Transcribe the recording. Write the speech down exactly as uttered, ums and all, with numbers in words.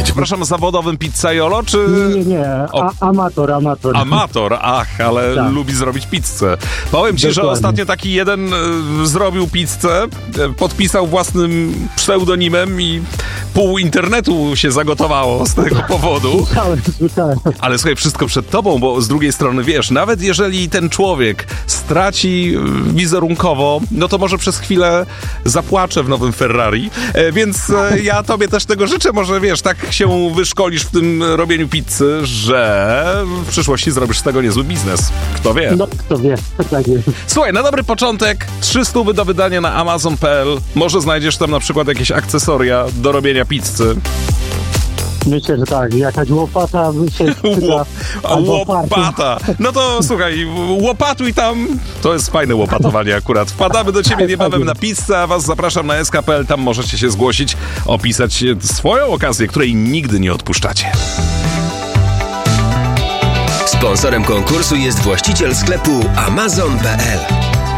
przepraszam, zawodowym pizzaiolo, czy... Nie, nie, nie. A, amator, amator. Amator, ach, ale tak. lubi zrobić pizzę. Powiem ci, Dokładnie. że ostatnio taki jeden y, zrobił pizzę, y, podpisał własnym pseudonimem i pół internetu się zagotowało z tego powodu. Słyszałem, słyszałem. Ale słuchaj, wszystko przed tobą, bo z drugiej strony, wiesz, nawet jeżeli ten człowiek straci y, wizerunkowo, no to może przez chwilę zapłacze w nowym Ferrari, e, więc e, ja tobie też tego życzę. Może, wiesz, tak się wyszkolisz w tym robieniu pizzy, że w przyszłości zrobisz z tego niezły biznes. Kto wie? No, kto wie, tak jest. Słuchaj, na dobry początek trzy stówy do wydania na amazon kropka p l. Może znajdziesz tam na przykład jakieś akcesoria do robienia pizzy. Myślę, że tak, jakaś łopata by się przyda. Łopata! No to słuchaj, łopatuj tam. To jest fajne łopatowanie akurat. Wpadamy do ciebie niebawem na pizzę, a was zapraszam na s k kropka p l. Tam możecie się zgłosić, opisać swoją okazję, której nigdy nie odpuszczacie. Sponsorem konkursu jest właściciel sklepu amazon kropka p l.